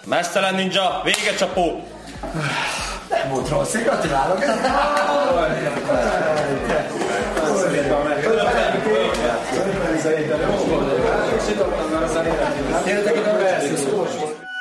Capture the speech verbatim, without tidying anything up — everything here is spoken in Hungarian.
Mesztelen ninja, végecsapó! Nem volt rossz, én gratulálok! Tényleg a